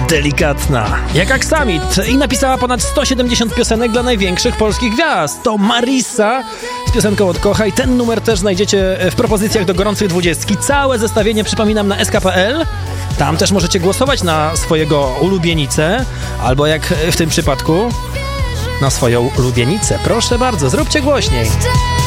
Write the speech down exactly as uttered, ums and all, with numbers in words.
delikatna, jak aksamit, i napisała ponad sto siedemdziesiąt piosenek dla największych polskich gwiazd. To Marissa z piosenką Odkochaj. Ten numer też znajdziecie w propozycjach do gorącej dwudziestki. Całe zestawienie przypominam na S K kropka P L. Tam też możecie głosować na swojego ulubienicę, albo jak w tym przypadku na swoją ulubienicę. Proszę bardzo, zróbcie głośniej.